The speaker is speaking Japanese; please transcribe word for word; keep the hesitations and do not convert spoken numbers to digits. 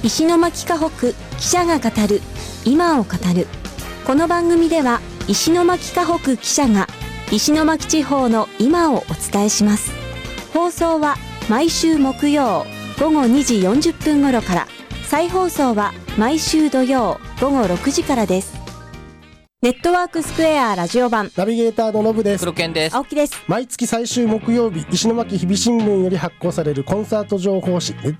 石巻河北記者が語る今を語る。この番組では石巻河北記者が石巻地方の今をお伝えします。放送は毎週木曜午後にじよんじゅっぷん頃から、再放送は毎週土曜午後ろくじからです。ネットワークスクエアラジオ版ナビゲーターのノブです。 黒犬です。 青木です。 毎月最終木曜日、石巻日々新聞より発行されるコンサート情報誌ネッ